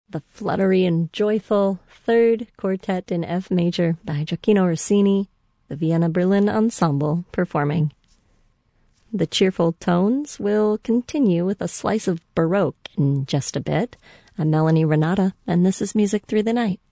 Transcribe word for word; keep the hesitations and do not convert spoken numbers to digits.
the fluttery and joyful Third Quartet in F Major by Gioacchino Rossini, the Vienna Berlin Ensemble performing. The cheerful tones will continue with a slice of Baroque in just a bit. I'm Melanie Renata, and this is Music Through the Night.